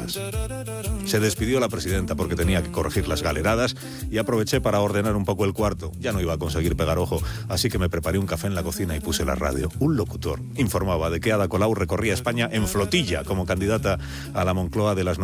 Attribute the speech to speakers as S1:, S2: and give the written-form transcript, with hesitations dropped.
S1: más. Se despidió la presidenta porque tenía que corregir las galeradas y aproveché para ordenar un poco el cuarto. Ya no iba a conseguir pegar ojo, así que me preparé un café en la cocina y puse la radio. Un locutor informaba de que Ada Colau recorría España en flotilla como candidata a la Moncloa de las